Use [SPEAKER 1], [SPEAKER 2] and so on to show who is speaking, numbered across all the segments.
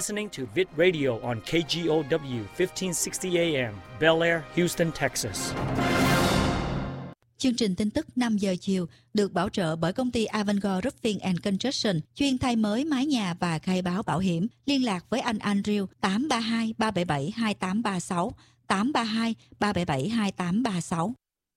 [SPEAKER 1] listening to Vid Radio on KGOW 1560 AM, Bel Air, Houston, Texas.
[SPEAKER 2] Chương trình tin tức 5 giờ chiều được bảo trợ bởi công ty Avangard Roofing and Construction, chuyên thay mới mái nhà và khai báo bảo hiểm. Liên lạc với anh Andrew 832 377 2836, 832 377 2836.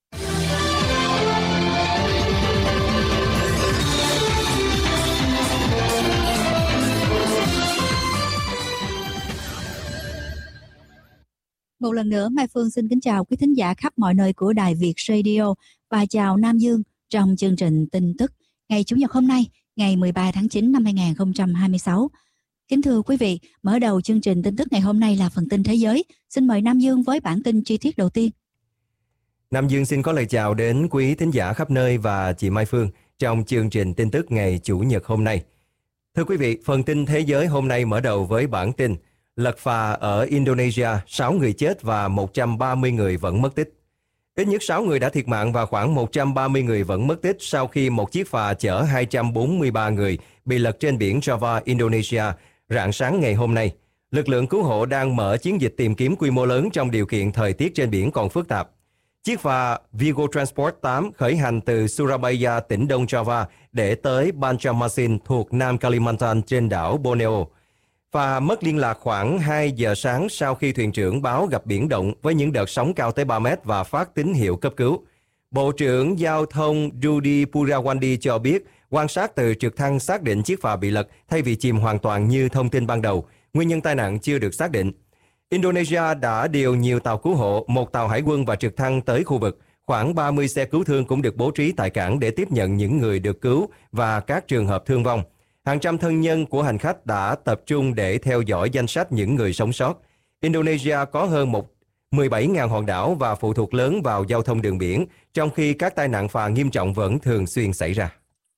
[SPEAKER 2] Một lần nữa, Mai Phương xin kính chào quý thính giả khắp mọi nơi của Đài Việt Radio và chào Nam Dương trong chương trình tin tức ngày Chủ nhật hôm nay, ngày 13 tháng 9 năm 2026. Kính thưa quý vị, mở đầu chương trình tin tức ngày hôm nay là phần tin thế giới. Xin mời Nam Dương với bản tin chi tiết đầu tiên.
[SPEAKER 3] Nam Dương xin có lời chào đến quý thính giả khắp nơi và chị Mai Phương trong chương trình tin tức ngày Chủ nhật hôm nay. Thưa quý vị, phần tin thế giới hôm nay mở đầu với bản tin lật phà ở Indonesia, 6 người chết và 130 người vẫn mất tích. Ít nhất 6 người đã thiệt mạng và khoảng 130 người vẫn mất tích sau khi một chiếc phà chở 243 người bị lật trên biển Java, Indonesia, rạng sáng ngày hôm nay. Lực lượng cứu hộ đang mở chiến dịch tìm kiếm quy mô lớn trong điều kiện thời tiết trên biển còn phức tạp. Chiếc phà Vigo Transport 8 khởi hành từ Surabaya, tỉnh Đông Java để tới Banjarmasin thuộc Nam Kalimantan trên đảo Borneo. Phà mất liên lạc khoảng 2 giờ sáng sau khi thuyền trưởng báo gặp biển động với những đợt sóng cao tới 3 mét và phát tín hiệu cấp cứu. Bộ trưởng Giao thông Rudy Purawandi cho biết quan sát từ trực thăng xác định chiếc phà bị lật thay vì chìm hoàn toàn như thông tin ban đầu. Nguyên nhân tai nạn chưa được xác định. Indonesia đã điều nhiều tàu cứu hộ, một tàu hải quân và trực thăng tới khu vực. Khoảng 30 xe cứu thương cũng được bố trí tại cảng để tiếp nhận những người được cứu và các trường hợp thương vong. Hàng trăm thân nhân của hành khách đã tập trung để theo dõi danh sách những người sống sót. Indonesia có hơn 17.000 hòn đảo và phụ thuộc lớn vào giao thông đường biển, trong khi các tai nạn phà nghiêm trọng vẫn thường xuyên xảy ra.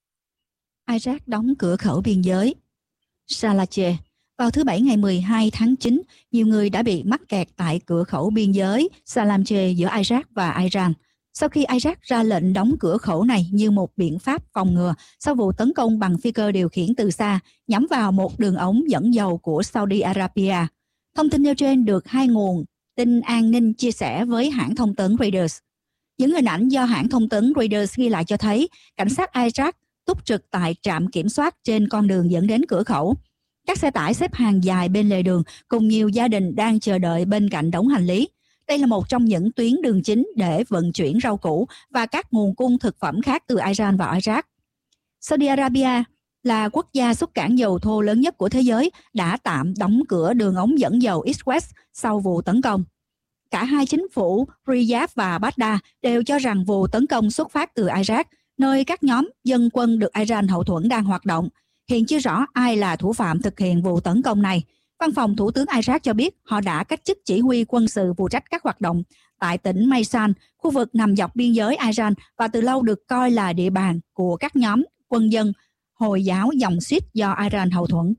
[SPEAKER 2] Iraq đóng cửa khẩu biên giới Salache. Vào thứ Bảy ngày 12 tháng 9, nhiều người đã bị mắc kẹt tại cửa khẩu biên giới Salamche giữa Iraq và Iran. Sau khi Iraq ra lệnh đóng cửa khẩu này như một biện pháp phòng ngừa sau vụ tấn công bằng phi cơ điều khiển từ xa nhắm vào một đường ống dẫn dầu của Saudi Arabia. Thông tin nêu trên được hai nguồn tin an ninh chia sẻ với hãng thông tấn Reuters. Những hình ảnh do hãng thông tấn Reuters ghi lại cho thấy cảnh sát Iraq túc trực tại trạm kiểm soát trên con đường dẫn đến cửa khẩu. Các xe tải xếp hàng dài bên lề đường cùng nhiều gia đình đang chờ đợi bên cạnh đống hành lý. Đây là một trong những tuyến đường chính để vận chuyển rau củ và các nguồn cung thực phẩm khác từ Iran vào Iraq. Saudi Arabia là quốc gia xuất cảng dầu thô lớn nhất của thế giới đã tạm đóng cửa đường ống dẫn dầu East-West sau vụ tấn công. Cả hai chính phủ Riyadh và Baghdad đều cho rằng vụ tấn công xuất phát từ Iraq, nơi các nhóm dân quân được Iran hậu thuẫn đang hoạt động. Hiện chưa rõ ai là thủ phạm thực hiện vụ tấn công này. Văn phòng Thủ tướng Iraq cho biết họ đã cách chức chỉ huy quân sự phụ trách các hoạt động tại tỉnh Maysan, khu vực nằm dọc biên giới Iran và từ lâu được coi là địa bàn của các nhóm quân dân Hồi giáo dòng Shiite do Iran hậu thuẫn.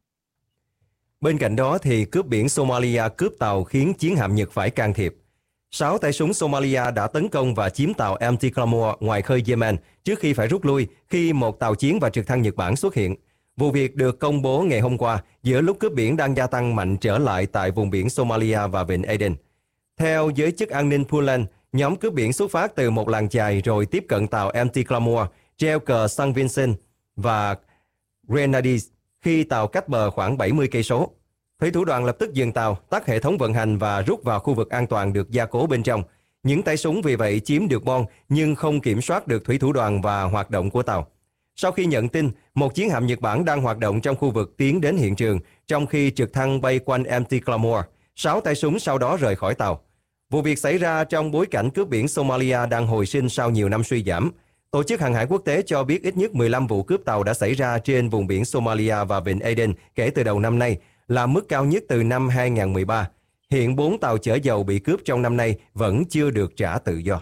[SPEAKER 3] Bên cạnh đó thì cướp biển Somalia cướp tàu khiến chiến hạm Nhật phải can thiệp. 6 tay súng Somalia đã tấn công và chiếm tàu MT Claymore ngoài khơi Yemen trước khi phải rút lui khi một tàu chiến và trực thăng Nhật Bản xuất hiện. Vụ việc được công bố ngày hôm qua giữa lúc cướp biển đang gia tăng mạnh trở lại tại vùng biển Somalia và Vịnh Aden. Theo giới chức an ninh Puntland, nhóm cướp biển xuất phát từ một làng chài rồi tiếp cận tàu MT Claymore, treo cờ San Vincent và Grenadines khi tàu cách bờ khoảng 70 cây số. Thủy thủ đoàn lập tức dừng tàu, tắt hệ thống vận hành và rút vào khu vực an toàn được gia cố bên trong. Những tay súng vì vậy chiếm được bon nhưng không kiểm soát được thủy thủ đoàn và hoạt động của tàu. Sau khi nhận tin, một chiến hạm Nhật Bản đang hoạt động trong khu vực tiến đến hiện trường, trong khi trực thăng bay quanh MT Claymore. 6 tay súng sau đó rời khỏi tàu. Vụ việc xảy ra trong bối cảnh cướp biển Somalia đang hồi sinh sau nhiều năm suy giảm. Tổ chức Hàng hải Quốc tế cho biết ít nhất 15 vụ cướp tàu đã xảy ra trên vùng biển Somalia và Vịnh Aden kể từ đầu năm nay, là mức cao nhất từ năm 2013. Hiện 4 tàu chở dầu bị cướp trong năm nay vẫn chưa được trả tự do.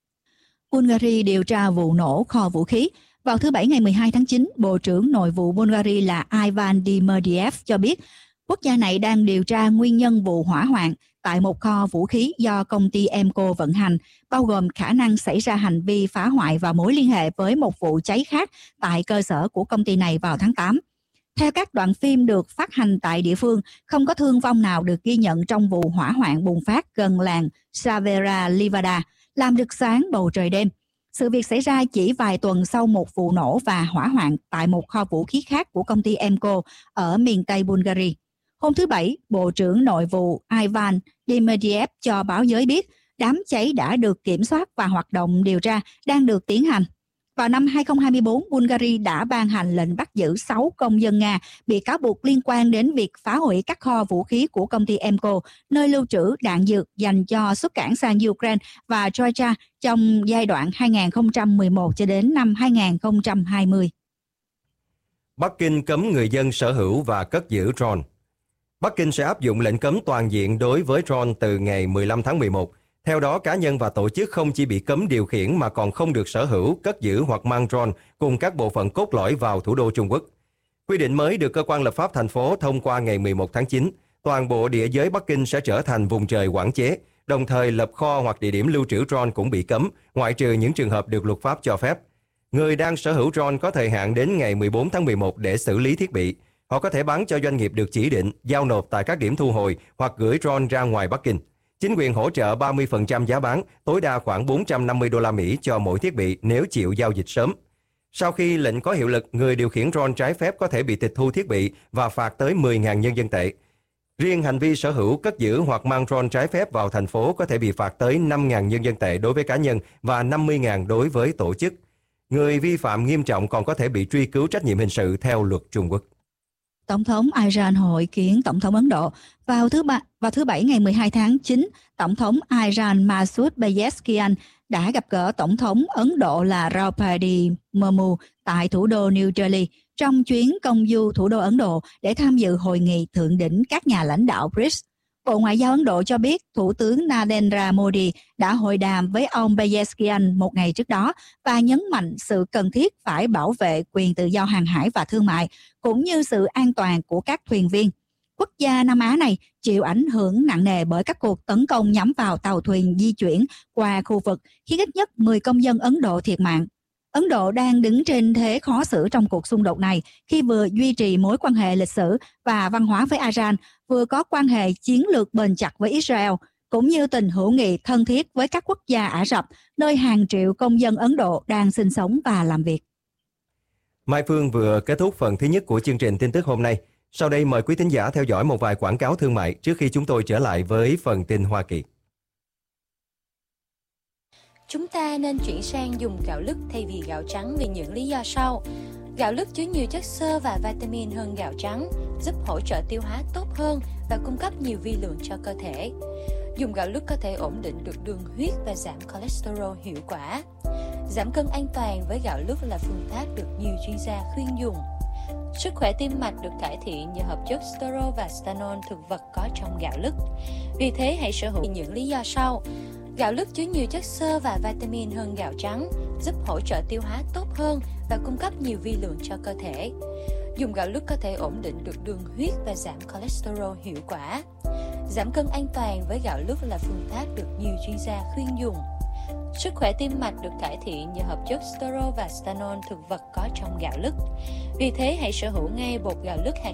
[SPEAKER 2] Bulgaria điều tra vụ nổ kho vũ khí. Vào thứ Bảy ngày 12 tháng 9, Bộ trưởng Nội vụ Bulgaria là Ivan Demerdiev cho biết quốc gia này đang điều tra nguyên nhân vụ hỏa hoạn tại một kho vũ khí do công ty Emco vận hành, bao gồm khả năng xảy ra hành vi phá hoại và mối liên hệ với một vụ cháy khác tại cơ sở của công ty này vào tháng 8. Theo các đoạn phim được phát hành tại địa phương, không có thương vong nào được ghi nhận trong vụ hỏa hoạn bùng phát gần làng Savera Livada, làm rực sáng bầu trời đêm. Sự việc xảy ra chỉ vài tuần sau một vụ nổ và hỏa hoạn tại một kho vũ khí khác của công ty Emco ở miền Tây Bulgaria. Hôm thứ Bảy, Bộ trưởng Nội vụ Ivan Demidiev cho báo giới biết đám cháy đã được kiểm soát và hoạt động điều tra đang được tiến hành. Vào năm 2024, Bulgaria đã ban hành lệnh bắt giữ 6 công dân Nga bị cáo buộc liên quan đến việc phá hủy các kho vũ khí của công ty Emco, nơi lưu trữ đạn dược dành cho xuất cảng sang Ukraine và Georgia trong giai đoạn 2011 cho đến năm 2020.
[SPEAKER 3] Bắc Kinh cấm người dân sở hữu và cất giữ drone. Bắc Kinh sẽ áp dụng lệnh cấm toàn diện đối với drone từ ngày 15 tháng 11. Theo đó, cá nhân và tổ chức không chỉ bị cấm điều khiển mà còn không được sở hữu, cất giữ hoặc mang drone cùng các bộ phận cốt lõi vào thủ đô Trung Quốc. Quy định mới được cơ quan lập pháp thành phố thông qua ngày 11 tháng 9. Toàn bộ địa giới Bắc Kinh sẽ trở thành vùng trời quản chế, đồng thời lập kho hoặc địa điểm lưu trữ drone cũng bị cấm, ngoại trừ những trường hợp được luật pháp cho phép. Người đang sở hữu drone có thời hạn đến ngày 14 tháng 11 để xử lý thiết bị. Họ có thể bán cho doanh nghiệp được chỉ định, giao nộp tại các điểm thu hồi hoặc gửi drone ra ngoài Bắc Kinh. Chính quyền hỗ trợ 30% giá bán, tối đa khoảng 450 đô la Mỹ cho mỗi thiết bị nếu chịu giao dịch sớm. Sau khi lệnh có hiệu lực, người điều khiển drone trái phép có thể bị tịch thu thiết bị và phạt tới 10.000 nhân dân tệ. Riêng hành vi sở hữu, cất giữ hoặc mang drone trái phép vào thành phố có thể bị phạt tới 5.000 nhân dân tệ đối với cá nhân và 50.000 đối với tổ chức. Người vi phạm nghiêm trọng còn có thể bị truy cứu trách nhiệm hình sự theo luật Trung Quốc.
[SPEAKER 2] Tổng thống Iran hội kiến Tổng thống Ấn Độ. Vào thứ Bảy ngày 12 tháng 9, Tổng thống Iran Masoud Pezeshkian đã gặp gỡ Tổng thống Ấn Độ là Draupadi Murmu tại thủ đô New Delhi trong chuyến công du thủ đô Ấn Độ để tham dự hội nghị thượng đỉnh các nhà lãnh đạo BRICS. Bộ Ngoại giao Ấn Độ cho biết Thủ tướng Narendra Modi đã hội đàm với ông Pezeshkian một ngày trước đó và nhấn mạnh sự cần thiết phải bảo vệ quyền tự do hàng hải và thương mại, cũng như sự an toàn của các thuyền viên. Quốc gia Nam Á này chịu ảnh hưởng nặng nề bởi các cuộc tấn công nhắm vào tàu thuyền di chuyển qua khu vực, khiến ít nhất 10 công dân Ấn Độ thiệt mạng. Ấn Độ đang đứng trên thế khó xử trong cuộc xung đột này khi vừa duy trì mối quan hệ lịch sử và văn hóa với Iran, vừa có quan hệ chiến lược bền chặt với Israel, cũng như tình hữu nghị thân thiết với các quốc gia Ả Rập, nơi hàng triệu công dân Ấn Độ đang sinh sống và làm việc.
[SPEAKER 3] Mai Phương vừa kết thúc phần thứ nhất của chương trình tin tức hôm nay. Sau đây mời quý thính giả theo dõi một vài quảng cáo thương mại trước khi chúng tôi trở lại với phần tin Hoa Kỳ.
[SPEAKER 4] Chúng ta nên chuyển sang dùng gạo lứt thay vì gạo trắng vì những lý do sau. Gạo lứt chứa nhiều chất xơ và vitamin hơn gạo trắng, giúp hỗ trợ tiêu hóa tốt hơn và cung cấp nhiều vi lượng cho cơ thể. Dùng gạo lứt có thể ổn định được đường huyết và giảm cholesterol hiệu quả. Giảm cân an toàn với gạo lứt là phương pháp được nhiều chuyên gia khuyên dùng. Sức khỏe tim mạch được cải thiện nhờ hợp chất sterol và stanol thực vật có trong gạo lứt. Vì thế hãy sở hữu những lý do sau. Gạo lứt chứa nhiều chất xơ và vitamin hơn gạo trắng, giúp hỗ trợ tiêu hóa tốt hơn và cung cấp nhiều vi lượng cho cơ thể. Dùng gạo lứt có thể ổn định được đường huyết và giảm cholesterol hiệu quả. Giảm cân an toàn với gạo lứt là phương pháp được nhiều chuyên gia khuyên dùng. Sức khỏe tim mạch được cải thiện nhờ hợp chất sterol và stanol thực vật có trong gạo lứt. Vì thế hãy sở hữu ngay bột gạo lứt hạt